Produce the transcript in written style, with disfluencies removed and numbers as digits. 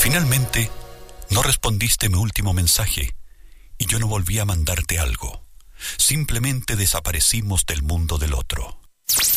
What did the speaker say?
Finalmente, no respondiste mi último mensaje y yo no volví a mandarte algo. Simplemente desaparecimos del mundo del otro.